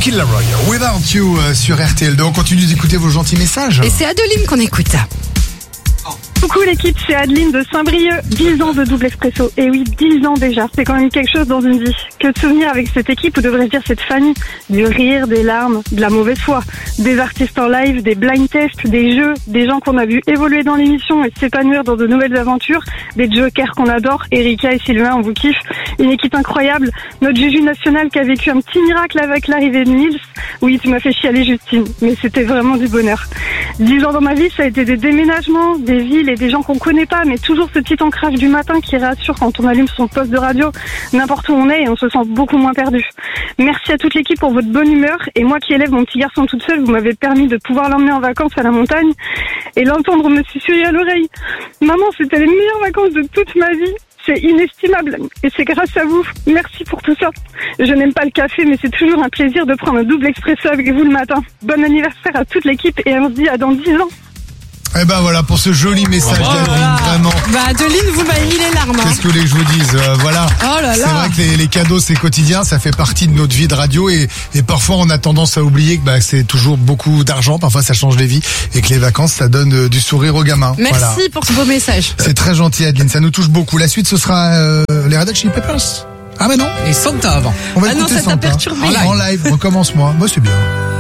Kid Laroi, Without You sur RTL2. On continue d'écouter vos gentils messages. Et c'est Adeline qu'on écoute. Coucou l'équipe, c'est Adeline de Saint-Brieuc. 10 ans de double expresso. Et oui, 10 ans déjà. C'est quand même quelque chose dans une vie. Que de souvenirs avec cette équipe, ou devrais-je dire cette famille. Du rire, des larmes, de la mauvaise foi. Des artistes en live, des blind tests, des jeux, des gens qu'on a vu évoluer dans l'émission et s'épanouir dans de nouvelles aventures. Des jokers qu'on adore. Erika et Sylvain, on vous kiffe. Une équipe incroyable. Notre Juju national qui a vécu un petit miracle avec l'arrivée de Nils. Oui, tu m'as fait chialer Justine. Mais c'était vraiment du bonheur. 10 ans dans ma vie, ça a été des déménagements, des villes et des gens qu'on connaît pas, mais toujours ce petit ancrage du matin qui rassure quand on allume son poste de radio, n'importe où on est, et on se sent beaucoup moins perdu. Merci à toute l'équipe pour votre bonne humeur, et moi qui élève mon petit garçon toute seule, vous m'avez permis de pouvoir l'emmener en vacances à la montagne et l'entendre me susurrer à l'oreille. Maman, c'était les meilleures vacances de toute ma vie. C'est inestimable et c'est grâce à vous. Merci pour tout ça. Je n'aime pas le café, mais c'est toujours un plaisir de prendre un double expresso avec vous le matin. Bon anniversaire à toute l'équipe et on se dit à dans 10 ans. Eh ben voilà pour ce joli message d'Adeline, vraiment. Bah Adeline, vous m'avez mis les larmes. Qu'est-ce que vous voulez que je vous dise, voilà. Oh là là. C'est vrai que les cadeaux c'est quotidien, ça fait partie de notre vie de radio et parfois on a tendance à oublier que c'est toujours beaucoup d'argent, parfois ça change les vies et que les vacances ça donne du sourire aux gamins. Merci voilà. pour ce beau message. C'est très gentil Adeline, ça nous touche beaucoup. La suite ce sera les Red Hot Chili Peppers. Ah mais non. Et Santa avant. On va Ah non, écouter ça t'a Santa. perturbé. En live, recommence-moi. Moi c'est bien.